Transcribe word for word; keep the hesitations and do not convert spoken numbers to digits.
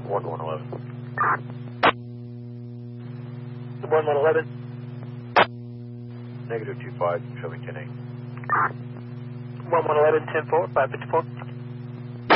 one one eleven. one one eleven. Negative two five, show me ten eight. one one eleven, ten four, five fifty-four.